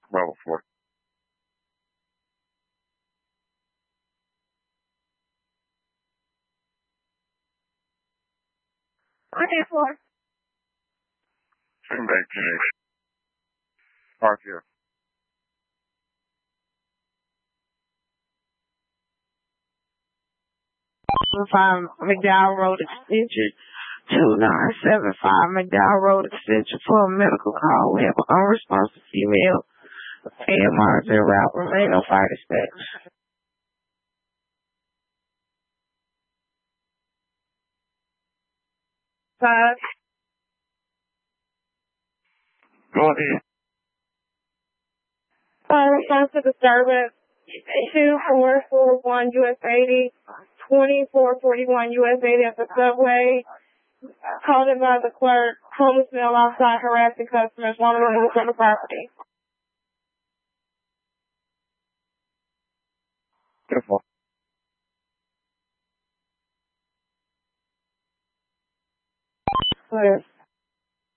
Level 4. Okay, 4. Send back to me. RTO. McDowell Road Extension 2975 McDowell Road Extension for a medical call. We have an unresponsive female and monitor route. Remain on fire dispatch. Five. Go ahead. Response to disturbance 2441 US 80, 2441 US 80 at the subway. Called in by the clerk. Homeless male outside harassing customers. One of them was on the property. Careful. Clear.